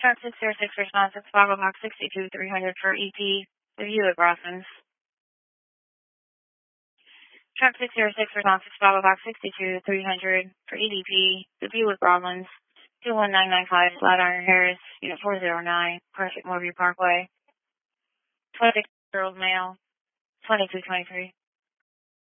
Truck 606 response at Sparrow Box 62-300 for EP, the view at Rossman's. Truck 606 response at Sparrow Box 62-300 for EDP, the view at Rollins, 21995 Flatiron Harris, Unit 409, Crescent Moorview Parkway. 26-year-old male, 2223.